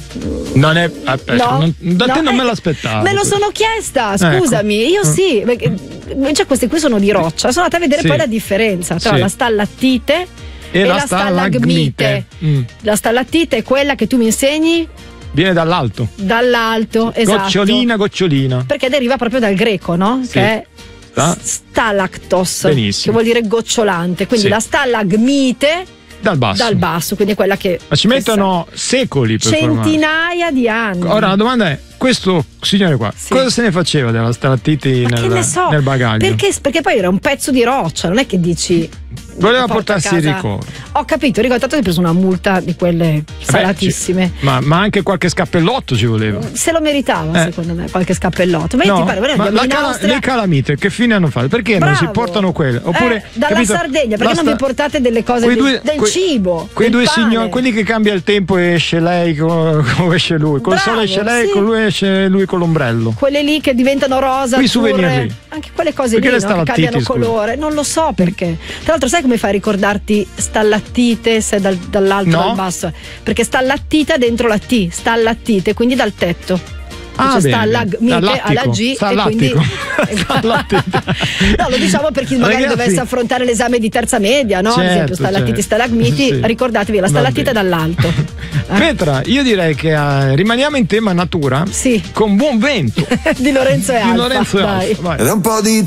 Non è. Aspetta, da te non me l'aspettavo. Me lo sono chiesta, scusami, ecco. Io sì, perché cioè questi qui sono di roccia. Sono andata a vedere poi la differenza tra la stallattite e la stalagmite. La stallattite è quella che tu mi insegni. Viene dall'alto. Esatto. Gocciolina. Perché deriva proprio dal greco, no? Sì. Che è stalactos. Benissimo. Che vuol dire gocciolante. Quindi la stalagmite dal basso, quindi è quella che. Ma ci mettono secoli per centinaia di anni. Ora la domanda è: questo signore qua cosa se ne faceva della stalattiti nel bagaglio? Perché poi era un pezzo di roccia, non è che dici. Voleva portarsi il ricordo. Ho capito, ricordato che hai preso una multa di quelle salatissime. Ma anche qualche scappellotto ci voleva. Se lo meritava, secondo me, qualche scappellotto. Ma no, ti pare, le calamite che fine hanno fatto? Perché non si portano quelle? Oppure dalla Sardegna, perché non vi portate delle cose del cibo? Quei due signori, quelli che cambia il tempo e esce lei come esce lui. Col sole esce lei, con lui esce lui con l'ombrello. Quelle lì che diventano rosa, quei souvenir lì. Anche quelle cose lì, che cambiano colore. Non lo so perché. Tra l'altro, sai come fai a ricordarti stallattite se dall'alto al basso? Perché stallattita dentro la T, stallattite, quindi dal tetto. Stallagmite alla G e quindi no, lo diciamo per chi magari dovesse affrontare l'esame di terza media, no? Ad esempio stallattiti, stalagmiti, ricordatevi la stallattita dall'alto. Petra, io direi che rimaniamo in tema natura con Buon Vento di Lorenzo e Alfa. Vai. Ed è un po' di